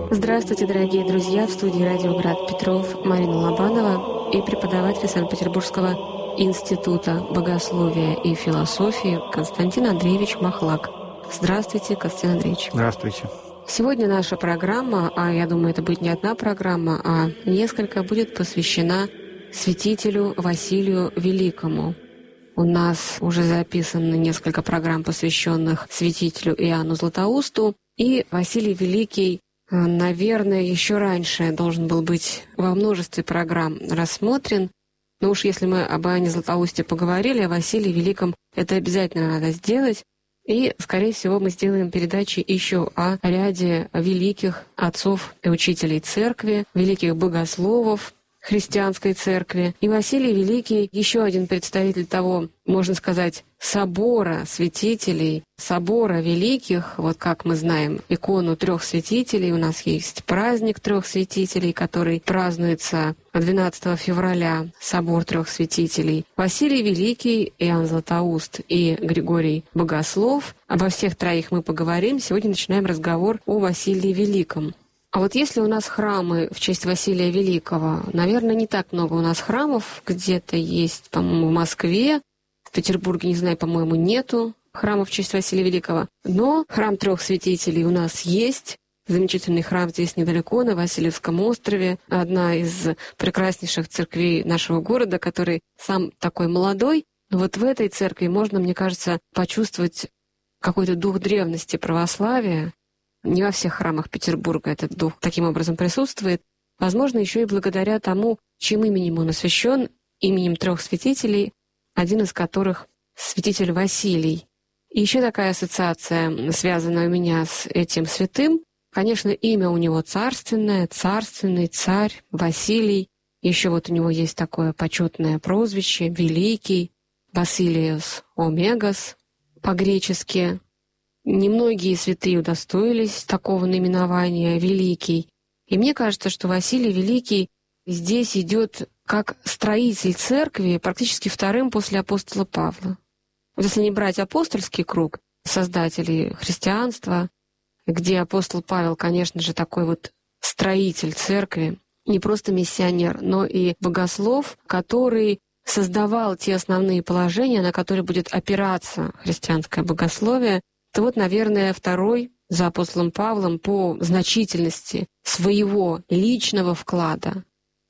Здравствуйте, дорогие друзья! В студии «Радио Град Петров» Марина Лобанова и преподаватель Санкт-Петербургского института богословия и философии Константин Андреевич Махлак. Здравствуйте, Константин Андреевич. Здравствуйте. Сегодня наша программа, а я думаю, это будет не одна программа, а несколько, будет посвящена святителю Василию Великому. У нас уже записано несколько программ, посвященных святителю Иоанну Златоусту, и Василий Великий, наверное, еще раньше должен был быть во множестве программ рассмотрен. Но уж если мы об Иоанне Златоусте поговорили, о Василии Великом это обязательно надо сделать. И, скорее всего, мы сделаем передачи еще о ряде великих отцов и учителей церкви, великих богословов христианской церкви. И Василий Великий — еще один представитель того, можно сказать, собора святителей, собора великих. Вот как мы знаем икону трех святителей, у нас есть праздник трех святителей, который празднуется 12 февраля, собор трех святителей. Василий Великий, Иоанн Златоуст и Григорий Богослов. Обо всех троих мы поговорим. Сегодня начинаем разговор о Василии Великом. А вот если у нас храмы в честь Василия Великого, наверное, не так много у нас храмов. Где-то есть, по-моему, в Москве, в Петербурге, не знаю, по-моему, нету храмов в честь Василия Великого. Но храм трех святителей у нас есть. Замечательный храм здесь недалеко, на Васильевском острове. Одна из прекраснейших церквей нашего города, который сам такой молодой. Но вот в этой церкви можно, мне кажется, почувствовать какой-то дух древности православия. Не во всех храмах Петербурга этот дух таким образом присутствует. Возможно, еще и благодаря тому, чьим именем он освящен, именем трех святителей, один из которых святитель Василий. И еще такая ассоциация, связанная у меня с этим святым. Конечно, имя у него царственное, царственный царь Василий. Еще вот у него есть такое почетное прозвище Великий, Басилиос Омегас по-гречески. Немногие святые удостоились такого наименования «Великий». И мне кажется, что Василий Великий здесь идет как строитель церкви, практически вторым после апостола Павла. Вот если не брать апостольский круг создателей христианства, где апостол Павел, конечно же, такой вот строитель церкви, не просто миссионер, но и богослов, который создавал те основные положения, на которые будет опираться христианское богословие, то вот, наверное, второй за апостолом Павлом по значительности своего личного вклада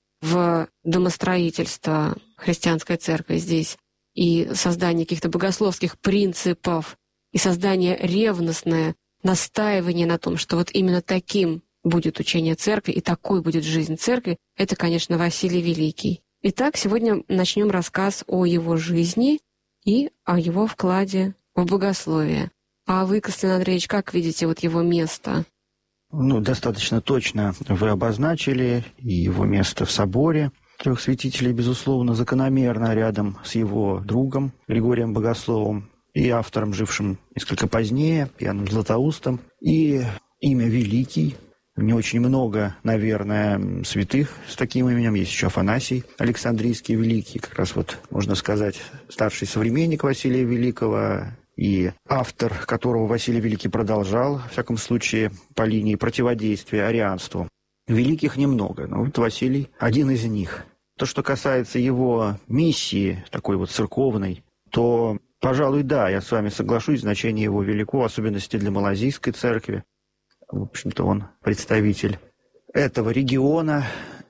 в домостроительство христианской церкви здесь и создание каких-то богословских принципов и создание ревностное настаивание на том, что вот именно таким будет учение церкви и такой будет жизнь церкви, это, конечно, Василий Великий. Итак, сегодня начнем рассказ о его жизни и о его вкладе в богословие. А вы, Константин Андреевич, как видите вот его место? Достаточно точно вы обозначили и его место в соборе трех святителей, безусловно, закономерно рядом с его другом Григорием Богословом и автором, жившим несколько позднее, Иоанном Златоустом. И имя Великий. Не очень много, наверное, святых с таким именем. Есть еще Афанасий Александрийский Великий, как раз вот, можно сказать, старший современник Василия Великого, и автор, которого Василий Великий продолжал, во всяком случае, по линии противодействия арианству. Великих немного, но вот Василий один из них. То, что касается его миссии, такой вот церковной, то, пожалуй, да, я с вами соглашусь, значение его велико, в особенности для Малазийской церкви. В общем-то, он представитель этого региона,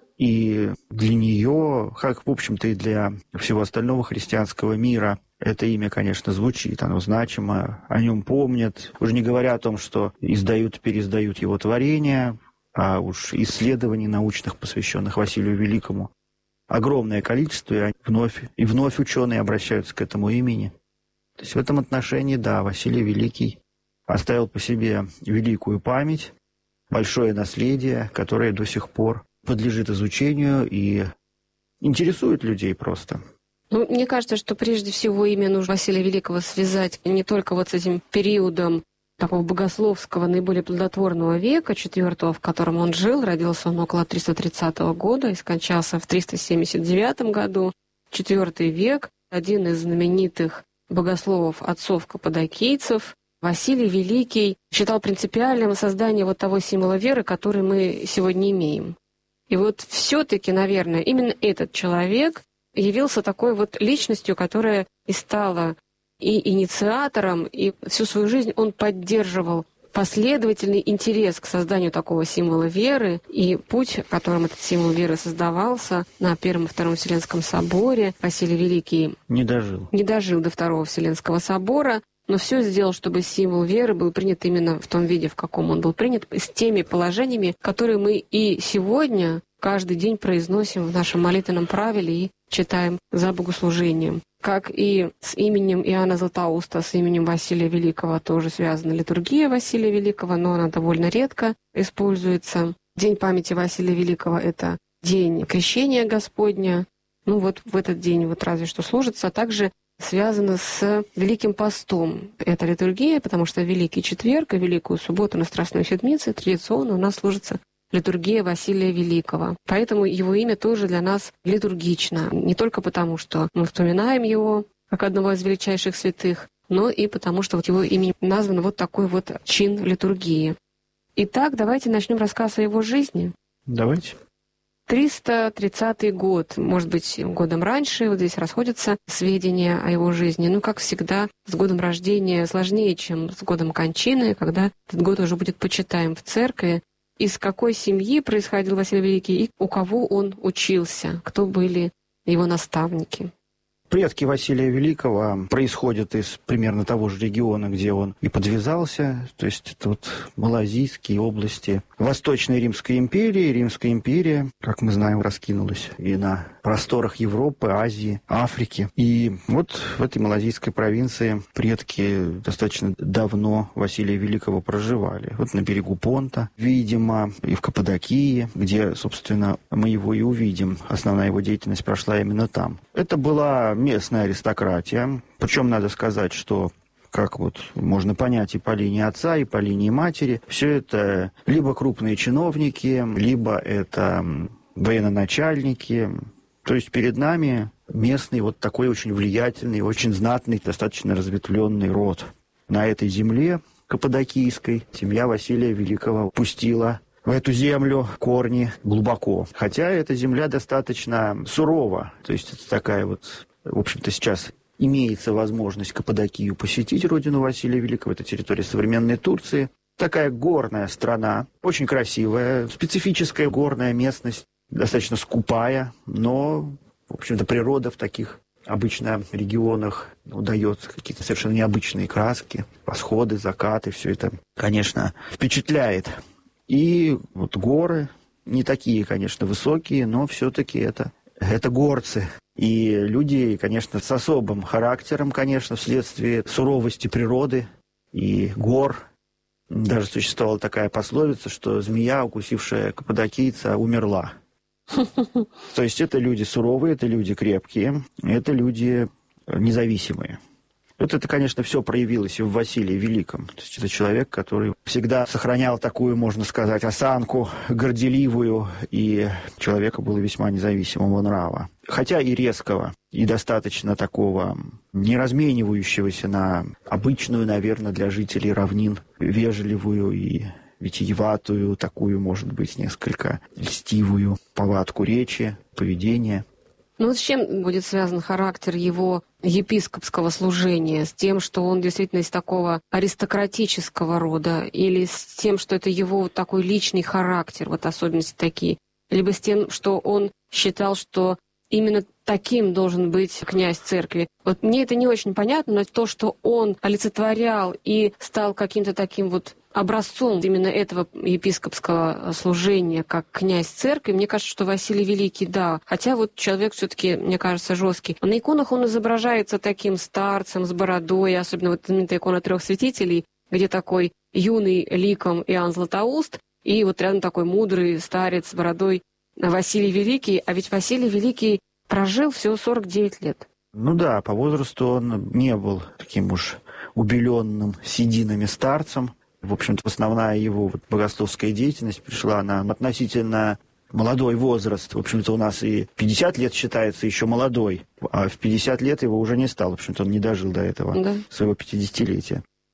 и для нее, как, в общем-то, и для всего остального христианского мира, это имя, конечно, звучит, оно значимо, о нем помнят. Уже не говоря о том, что издают, переиздают его творения, а уж исследований научных, посвященных Василию Великому, огромное количество, и вновь ученые обращаются к этому имени. То есть в этом отношении, да, Василий Великий оставил по себе великую память, большое наследие, которое до сих пор подлежит изучению и интересует людей просто. Мне кажется, что прежде всего имя нужно Василия Великого связать не только вот с этим периодом такого богословского, наиболее плодотворного века, IV, в котором он жил. Родился он около 330 года и скончался в 379 году. IV век, один из знаменитых богословов отцов каппадокийцев, Василий Великий считал принципиальным создание вот того символа веры, который мы сегодня имеем. И вот все-таки, наверное, именно этот человек явился такой вот личностью, которая и стала и инициатором, и всю свою жизнь он поддерживал последовательный интерес к созданию такого символа веры, и путь, которым этот символ веры создавался на Первом и Втором Вселенском соборе. Василий Великий не дожил до Второго Вселенского собора, но все сделал, чтобы символ веры был принят именно в том виде, в каком он был принят, с теми положениями, которые мы и сегодня каждый день произносим в нашем молитвенном правиле и читаем за богослужением. Как и с именем Иоанна Златоуста, с именем Василия Великого тоже связана литургия Василия Великого, но она довольно редко используется. День памяти Василия Великого — это день крещения Господня. Ну вот в этот день вот разве что служится, а также связано с Великим постом. Это литургия, потому что Великий четверг и Великую субботу на Страстной Седмице традиционно у нас служится литургия Василия Великого. Поэтому его имя тоже для нас литургично. Не только потому, что мы вспоминаем его как одного из величайших святых, но и потому, что вот его именем назван вот такой вот чин литургии. Итак, давайте начнем рассказ о его жизни. Давайте. 330 год, может быть, годом раньше, вот здесь расходятся сведения о его жизни. Ну, как всегда, с годом рождения сложнее, чем с годом кончины, когда этот год уже будет почитаем в церкви. Из какой семьи происходил Василий Великий и у кого он учился, кто были его наставники. Предки Василия Великого происходят из примерно того же региона, где он и подвязался, то есть это вот Малазийские области Восточной Римской империи. Римская империя, как мы знаем, раскинулась и на просторах Европы, Азии, Африки. И вот в этой малазийской провинции предки достаточно давно Василия Великого проживали. Вот на берегу Понта, видимо, и в Каппадокии, где, собственно, мы его и увидим. Основная его деятельность прошла именно там. Это была местная аристократия. Причем надо сказать, что, как вот можно понять и по линии отца, и по линии матери, все это либо крупные чиновники, либо это военачальники. То есть перед нами местный вот такой очень влиятельный, очень знатный, достаточно разветвленный род. На этой земле каппадокийской семья Василия Великого пустила в эту землю корни глубоко. Хотя эта земля достаточно сурова. То есть это такая вот, в общем-то, сейчас имеется возможность Каппадокию посетить, родину Василия Великого. Это территория современной Турции. Такая горная страна, очень красивая, специфическая горная местность, достаточно скупая, но, в общем-то, природа в таких обычно регионах дает какие-то совершенно необычные краски, восходы, закаты, все это, конечно, впечатляет. И вот горы, не такие, конечно, высокие, но все-таки это горцы. И люди, конечно, с особым характером, конечно, вследствие суровости природы и гор. Даже существовала такая пословица, что змея, укусившая каппадокийца, умерла. То есть это люди суровые, это люди крепкие, это люди независимые. Вот это, конечно, все проявилось и в Василии Великом. То есть это человек, который всегда сохранял такую, можно сказать, осанку горделивую, и человека было весьма независимого нрава. Хотя и резкого, и достаточно такого не разменивающегося на обычную, наверное, для жителей равнин, вежливую и витиеватую, такую, может быть, несколько льстивую повадку речи, поведения. Ну вот с чем будет связан характер его епископского служения? С тем, что он действительно из такого аристократического рода? Или с тем, что это его вот такой личный характер, вот особенности такие? Либо с тем, что он считал, что именно таким должен быть князь церкви? Вот мне это не очень понятно, но то, что он олицетворял и стал каким-то таким вот образцом именно этого епископского служения, как князь церкви, мне кажется, что Василий Великий, да. Хотя вот человек все-таки, мне кажется, жесткий. На иконах он изображается таким старцем с бородой, особенно вот знаменитая икона 3 святителей, где такой юный ликом Иоанн Златоуст, и вот рядом такой мудрый старец с бородой Василий Великий. А ведь Василий Великий прожил всего 49 лет. Ну да, по возрасту он не был таким уж убеленным сединами старцем. В общем-то, основная его богословская деятельность пришла на относительно молодой возраст. В общем-то, у нас и 50 лет считается еще молодой, а в 50 лет его уже не стало. В общем-то, он не дожил до этого своего 50-летия.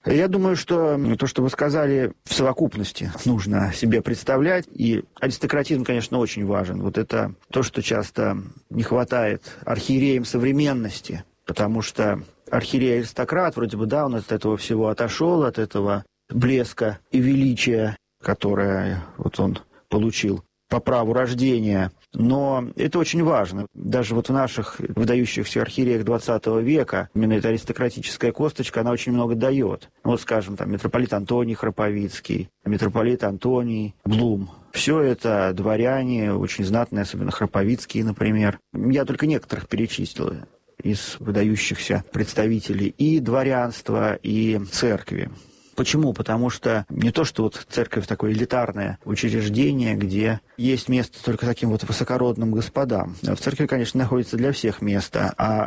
Я думаю, что то, что вы сказали, в совокупности нужно себе представлять. И аристократизм, конечно, очень важен. Вот это то, что часто не хватает архиереям современности, потому что архиерей-аристократ, вроде бы, да, он от этого всего отошел, от этого блеска и величия, которое вот он получил по праву рождения. Но это очень важно. Даже вот в наших выдающихся архиереях XX века именно эта аристократическая косточка, она очень много дает. Вот, скажем, там митрополит Антоний Храповицкий, митрополит Антоний Блум. Все это дворяне, очень знатные, особенно Храповицкие, например. Я только некоторых перечислил из выдающихся представителей и дворянства, и церкви. Почему? Потому что не то, что вот церковь такое элитарное учреждение, где есть место только таким вот высокородным господам. В церкви, конечно, находится для всех место, а